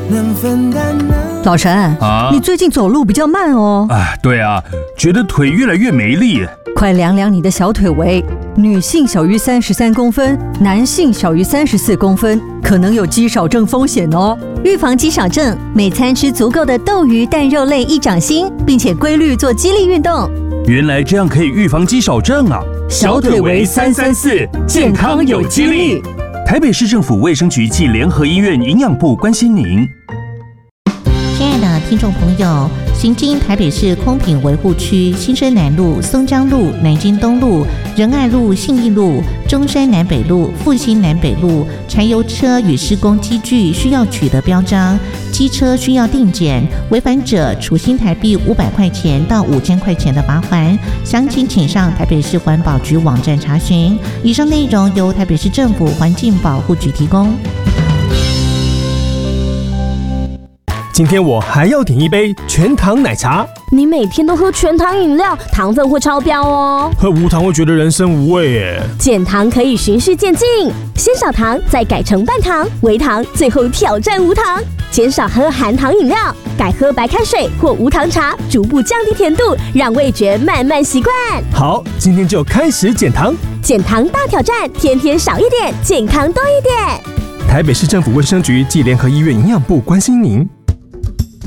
能分担老陈啊，你最近走路比较慢哦。 对啊，觉得腿越来越没力。 快量量你的小腿围，女性小于33公分，男性小于34公分，可能有肌少症风险哦。 预防肌少症，每餐吃足够的豆鱼蛋肉类1掌心，并且规律做肌力运动。 原来这样可以预防肌少症啊！ 小腿围334，健康有肌力。 台北市政府卫生局暨联合医院营养部关心您。 亲爱的听众朋友，行经台北市空品维护区新生南路、松江路、南京东路、仁爱路、信义路、中山南北路、复兴南北路，柴油车与施工机具需要取得标章，机车需要定检，违反者处新台币500块钱到5000块钱的罚锾。详情请上台北市环保局网站查询。以上内容由台北市政府环境保护局提供。 今天我还要点一杯全糖奶茶。 你每天都喝全糖饮料，糖分会超标哦。 喝无糖会觉得人生无味耶。 减糖可以循序渐进，先少糖，再改成半糖、微糖，最后挑战无糖。减少喝含糖饮料，改喝白开水或无糖茶，逐步降低甜度，让味觉慢慢习惯。 好，今天就开始减糖。 减糖大挑战，天天少一点，健康多一点。 台北市政府卫生局暨联合医院营养部关心您。